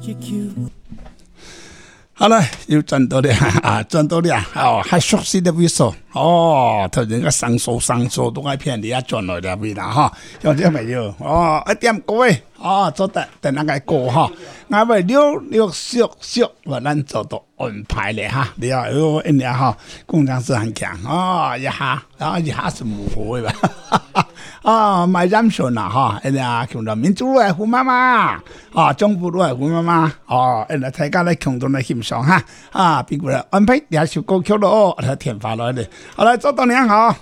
好了，又转到了啊，转到了哦，还熟悉的位置哦，头先个上手都爱骗你啊，转来了位啦哈，有啲没有哦？1點各位哦，做得等那個過哈，我為六我咱做到安排咧哈，你要一年哈，工程師很強哦，一下然後一下是無會吧。啊，買染順啦哈，人家強調民主係胡媽媽，啊，政府都係胡媽媽，哦，人家大家咧共同嚟欣賞哈，啊，邊個咧安排兩首歌曲咯，嚟填發落嚟，好來，周董你好，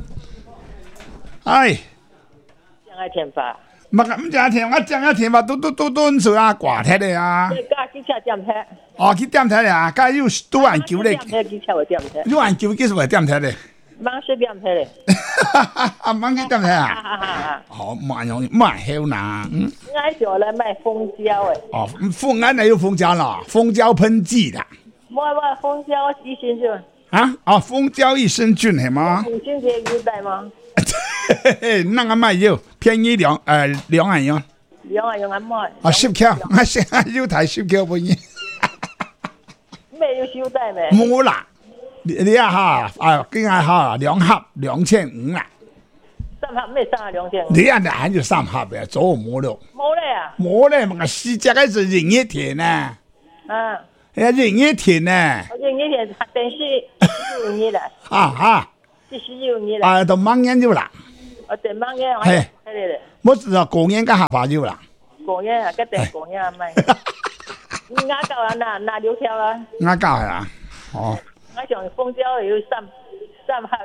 哎， 將愛填發， 唔正填，我正填發，都做啊掛睇嚟啊， 加幾車點睇？ 哦，去點睇嚟啊，加有都按球咧， 幾車我點睇？ 有按球幾時會點睇咧？ 忙水點睇咧？ 啊，忙去點睇啊？好慢用慢好難。 我做來賣蜂膠誒。 哦，蜂俺有蜂膠啦，蜂膠噴劑啦。 冇蜂膠益生菌。 啊？哦，蜂膠益生菌係嗎？ 益生菌有帶嗎？ 那個咪有，便宜兩萬用。 2萬用按買。 啊，10條，我先有台10條不宜。 咩有收帶咩？ 冇啦。你啊哈，啊，今日哈2盒2500啦。 3盒咩3盒2500？ 你啊，還有3盒嘅，早冇了。 冇咧啊？ 冇咧，嘛4隻係是人葉田呢。 啊。 人葉田呢？ 人葉田電視有你啦。 啊。 電視有你啦。 啊，都忙研究啦。 對忙研究。係咧。 我知道過年個下巴有啦。 過年啊，個定過年啊咪。啱夠啊，拿6條啊。 啱夠係啊。哦。 我上蜂膠有3盒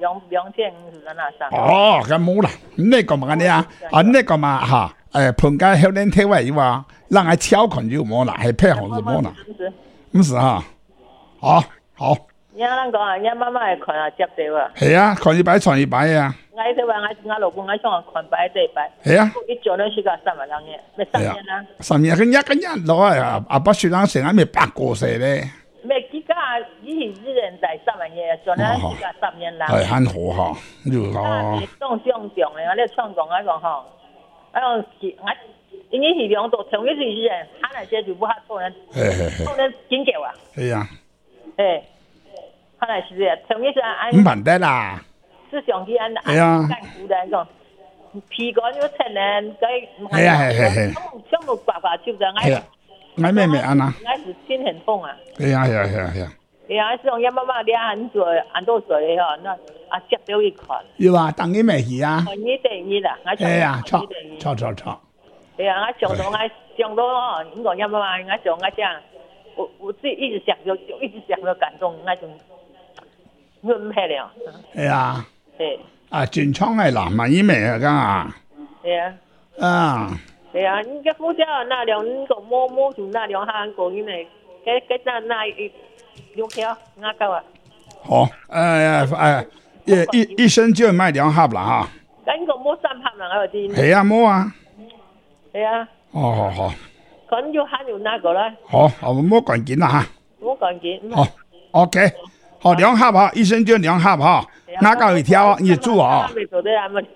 2500是哪3？ 哦，咁冇啦，呢個嘛你啊，啊呢個嘛嚇，盤街後年睇位話，讓佢挑群就冇啦，係配合就冇啦，唔是哈，好。 而家咱講啊，而家媽媽係群啊接對喎。 係啊，群一擺傳一擺啊。 我睇話我老公我想群擺對擺。 係啊。 一做呢是個3萬兩嘢，咩3年啦 ？3年跟一攞啊，啊不算咱成日咪8個世咧。 咩幾家以前啲人在3萬嘢，做呢是個3年啦。 係很好哈，就啊。當重嘅，我咧創講我講吼，我因為是兩度同一時間，他那些就不嚇錯人，錯人緊叫啊。 係啊。 誒，他那是嘅，同一時間。 唔辦得啦。 是上去按幹苦的講，皮乾要切呢， 係啊， 全部刮手就係啊，我咩按啊？ 我是心很痛啊。 係啊。 係啊，是用一媽媽啲很多水嗬，那啊接到一塊。 有啊，當你咩事啊？ 你第二啦，我係啊，錯。 係啊，我上到哦，你講一媽媽，我上我講，我自己一直想就感動，我就唔係了。 係啊。 係。 啊，全倉係南萬依味啊，㗎啊。 係啊。 啊。 係啊，你個副教那兩個摸住那兩行過因為，嗰那6條啱夠啊。 好，醫生就賣2盒啦嚇。 咁個摸3盒啦，我知。 係啊，摸啊。 係啊。 好。 咁要慳要那個啦。 好，我摸關鍵啦嚇。 摸關鍵。 好 ，OK。好2盒哈，醫生就2盒哈。啱夠一條，你煮啊。 未做得啱乜？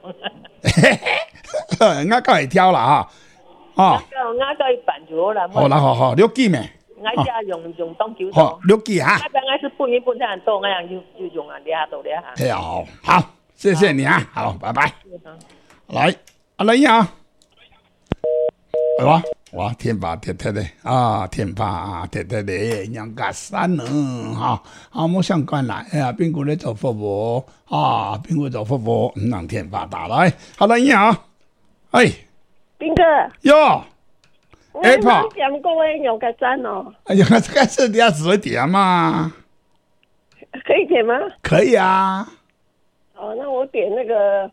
啱夠一條啦嚇。哦。 啱夠一半就好啦。 好啦，好，6支咩？ 我家用當酒。 好，6支哈。 我是半一半才多，我樣就用啊2多2下。 係啊，好，謝謝你啊，好，拜拜。來，阿麗啊。係嘛？哇，天把鐵的啊，天把鐵的人家山呢哈，啊冇相關啦，邊個咧做服務啊？邊個做服務？唔能天把打來，好啦，你好， 邊個？ 喲， 怕點講咧？用個讚哦。 哎呀，這個是你要指點嘛？ 可以點嗎？ 可以啊。 哦，那我點那個，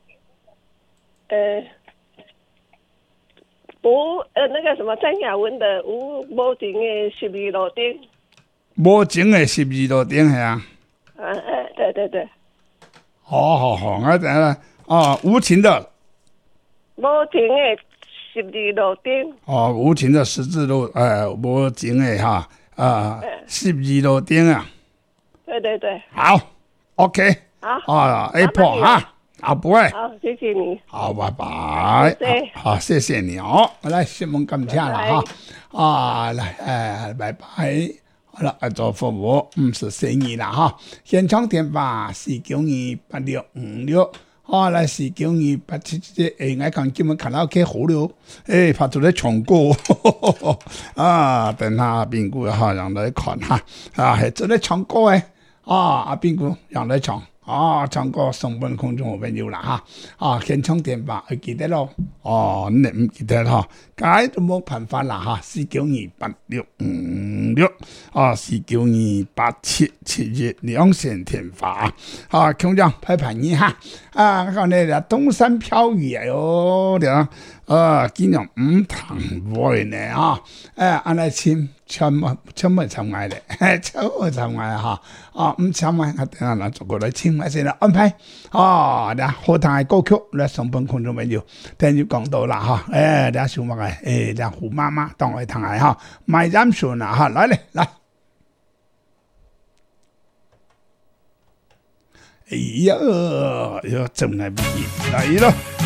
那個什麼張雅文的無情的12路燈， 無情的12路燈係啊。 對。 好，我等下啊，無情的。 無情的12路燈。哦， 無情的12路，無情的哈，12路燈啊。 對。 好 ，OK。 好。 啊 ，Apple 哈。 啊，不会。 好，谢谢你。 好，拜拜。 对， 好，谢谢你哦。来，新闻感谢了哈。啊，来，拜拜。好了，做服务不是生意啦哈。现场电话4928656。好，来4928777，我看今日看到去好了，拍出来唱歌，啊，等下边个哈让来看哈，啊，系做咧唱歌诶，啊，边个让来唱。唱歌送本空中好朋友啦哈，現場電話會記得咯，你唔記得咯，解都冇辦法啦哈，4928656，4928777兩線電話，強強派朋友哈，我講你哋東山飄雨喲，今日唔同會呢安尼簽咪參愛咧，參愛哈，唔參愛，我等下嚟做過來簽愛先啦，安排，好聽嘅歌曲嚟上本空中朋友，聽住講到啦哈，啲小麥啲胡媽媽當我聽下哈，賣斬算啦哈，來，哎呀，真係唔易嚟咯。